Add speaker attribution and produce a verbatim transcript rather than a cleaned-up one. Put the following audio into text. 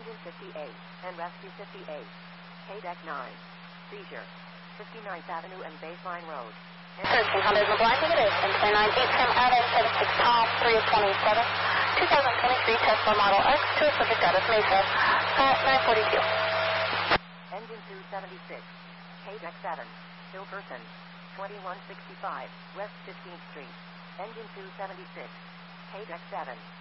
Speaker 1: Engine fifty-eight, and Rescue fifty-eight. K-Deck nine. Seizure. fifty-ninth Avenue and Baseline Road.
Speaker 2: thirteen hundred in the black, it is. And ten nine eight from out of seven six Tom, three of twenty-seven. twenty twenty-three Tesla Model X to a subject out of Mesa. Uh, nine forty-two.
Speaker 1: Engine two seventy-six. K-Deck seven. Still person. twenty-one sixty-five, West fifteenth Street. Engine two seventy-six. K-Deck seven.